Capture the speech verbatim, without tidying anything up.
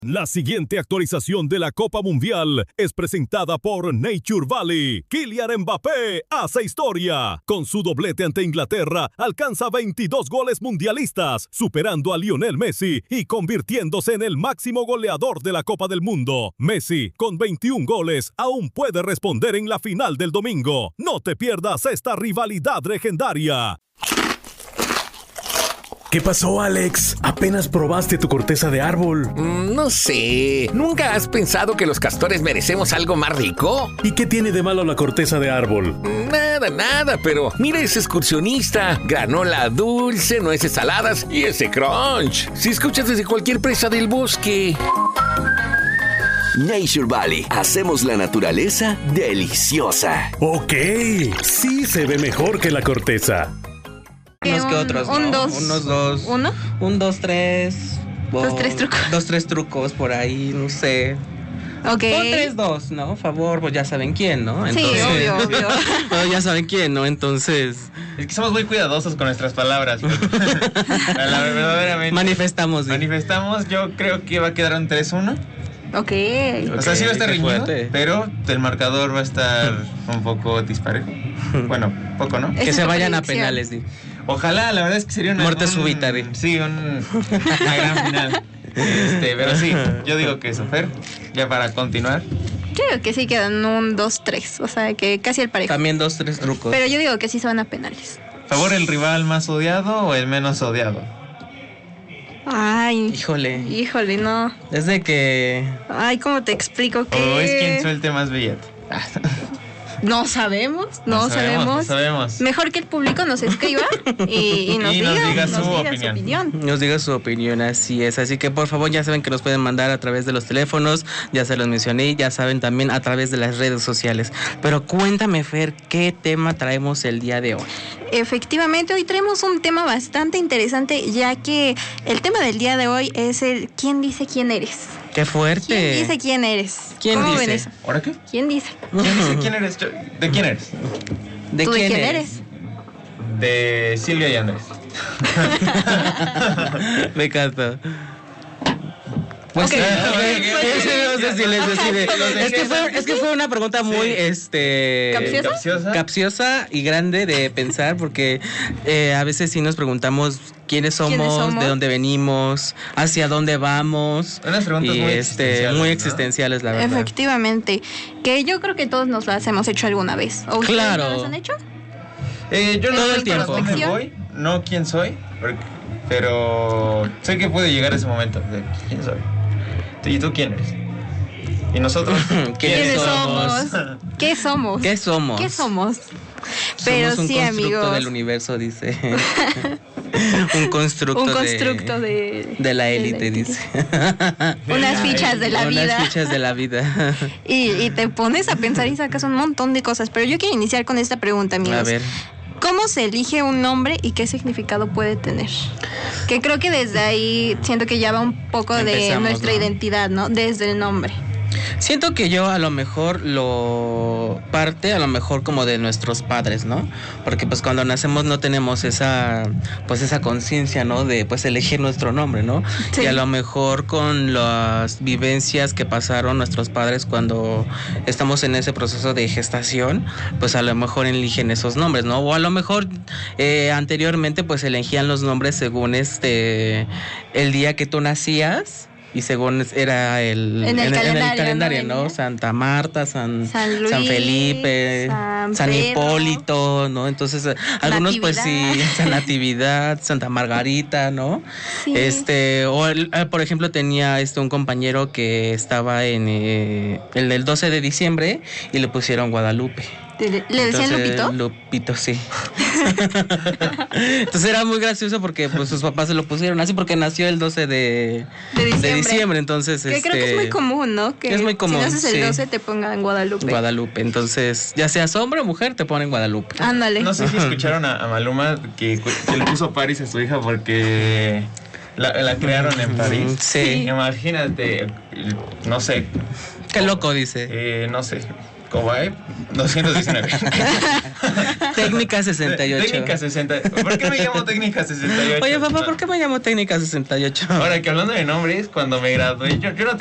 La siguiente actualización de la Copa Mundial es presentada por Nature Valley. Kylian Mbappé hace historia. Con su doblete ante Inglaterra, alcanza veintidós goles mundialistas, superando a Lionel Messi y convirtiéndose en el máximo goleador de la Copa del Mundo. Messi, con veintiún goles, aún puede responder en la final del domingo. No te pierdas esta rivalidad legendaria. ¿Qué pasó, Alex? ¿Apenas probaste tu corteza de árbol? Mm, no sé. ¿Nunca has pensado que los castores merecemos algo más rico? ¿Y qué tiene de malo la corteza de árbol? Nada, nada, pero mira ese excursionista. Granola dulce, nueces saladas y ese crunch. Si escuchas desde cualquier presa del bosque. Nature Valley. Hacemos la naturaleza deliciosa. Ok. Sí se ve mejor que la corteza. Unos que otros, un ¿no? dos. Unos dos. ¿Uno? Un dos, tres. Dos, tres trucos. Dos, tres trucos por ahí, no sé. Ok. Dos, tres, dos, ¿no? Favor, pues ya saben quién, ¿no? Entonces, sí, obvio, obvio. Pues ya saben quién, ¿no? Entonces... Es que somos muy cuidadosos con nuestras palabras. La verdaderamente. Manifestamos. ¿Sí? Manifestamos, yo creo que va a quedar un tres uno. Ok. O sea, sí va a estar reñido, fuerte. pero el marcador va a estar un poco disparejo. Bueno, poco, ¿no? Que se vayan a penales, sí. Ojalá, la verdad es que sería una... Muerte un, súbita, ¿sí? Sí, un, una gran final. Este, pero sí, yo digo que eso, Fer, ya para continuar. Yo digo que sí quedan un dos tres, o sea, que casi el parejo. También dos, tres trucos. Pero yo digo que sí se van a penales. ¿Favor el rival más odiado o el menos odiado? Ay. Híjole. Híjole, no. Desde que... Ay, ¿cómo te explico que...? ¿O es quien suelte más billete? No sabemos, no, no sabemos, sabemos. No sabemos. Mejor que el público nos escriba y, y, nos, y diga, nos diga, nos su, diga opinión. su opinión. Nos diga su opinión, así es. Así que por favor ya saben que nos pueden mandar a través de los teléfonos, ya se los mencioné, ya saben también a través de las redes sociales. Pero cuéntame, Fer, ¿qué tema traemos el día de hoy? Efectivamente, hoy traemos un tema bastante interesante, ya que el tema del día de hoy es el ¿quién dice quién eres? ¡Qué fuerte! ¿Quién dice quién eres? ¿Quién ¿Cómo dice? ven eso? ¿Ahora qué? ¿Quién dice? ¿Quién dice quién eres? ¿De quién eres? ¿De ¿Tú quién, de quién eres? eres? De Silvia y Andrés. Me encanta. Pues okay. sí, Okay. no sé si les decide. Es que fue, es que fue una pregunta muy sí. este ¿Capciosa? capciosa capciosa y grande de pensar, porque eh, a veces sí nos preguntamos quiénes somos, ¿Quiénes somos? de dónde venimos, hacia dónde vamos. Unas preguntas y muy este existenciales, muy ¿no? existenciales, la verdad. Efectivamente, que yo creo que todos nos las hemos hecho alguna vez. ¿O ustedes Claro. no las han hecho? Eh, yo no Todo sé el tiempo. para dónde voy, no quién soy, porque, pero sé que puede llegar ese momento de quién soy. ¿Y tú quién eres? ¿Y nosotros? ¿Quiénes somos? ¿Qué somos? ¿Qué somos? ¿Qué somos? Pero somos un sí, constructo amigos. del universo, dice. un constructo, un constructo de, de, de la élite, de la dice. Unas fichas de la vida. Unas fichas de la vida. y, y te pones a pensar y sacas un montón de cosas. Pero yo quiero iniciar con esta pregunta, amigos. A ver. ¿Cómo se elige un nombre y qué significado puede tener? Que creo que desde ahí siento que ya va un poco Empezamos, de nuestra ¿no? identidad, ¿no? Desde el nombre. Siento que yo a lo mejor lo parte a lo mejor como de nuestros padres, ¿no? Porque pues cuando nacemos no tenemos esa pues esa conciencia, ¿no? De pues elegir nuestro nombre, ¿no? Sí. Y a lo mejor con las vivencias que pasaron nuestros padres cuando estamos en ese proceso de gestación, pues a lo mejor eligen esos nombres, ¿no? O a lo mejor eh, anteriormente pues elegían los nombres según este el día que tú nacías. Y según era el, en el en, calendario, en el calendario, ¿no? ¿no? Santa Marta, San, San Luis, San Felipe, San, San Pedro, Hipólito, ¿no? Entonces, algunos pues sí, San Natividad, Santa Margarita, ¿no? Sí. Este, o el, por ejemplo, tenía este un compañero que estaba en eh, el del doce de diciembre y le pusieron Guadalupe. ¿Le, le decían Entonces, Lupito? Lupito, sí. Entonces era muy gracioso porque pues sus papás se lo pusieron así porque nació el doce de, de, diciembre. de diciembre. Entonces, que este, creo que es muy común, ¿no? Que es muy común, si naces el sí. doce te pongan Guadalupe. Guadalupe. Entonces, ya seas hombre o mujer, te ponen Guadalupe. Ándale. No sé si escucharon a, a Maluma que, que le puso Paris a su hija porque la, la crearon en París. Sí. Imagínate, no sé. Qué loco, dice. Eh, no sé. Cobae doscientos diecinueve. Técnica sesenta y ocho. Técnica sesenta. ¿Por qué me llamo Técnica sesenta y ocho? Oye, papá, ¿por qué me llamo Técnica sesenta y ocho? Ahora que hablando de nombres, cuando me gradué, yo, yo no